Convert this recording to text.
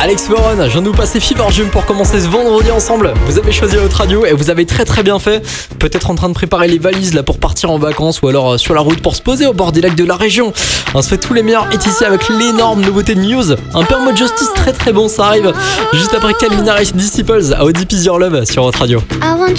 Alex Warren, je viens de nous passer Fever Dream pour commencer ce vendredi ensemble. Vous avez choisi votre radio et vous avez très bien fait. Peut-être en train de préparer les valises là pour partir en vacances ou alors sur la route pour se poser au bord des lacs de la région. On se fait tous les meilleurs hits ici avec l'énorme nouveauté de Muse. Un peu en mode Justice très bon, ça arrive juste après Calvin Harris Disciples à ODP's Your Love sur votre radio.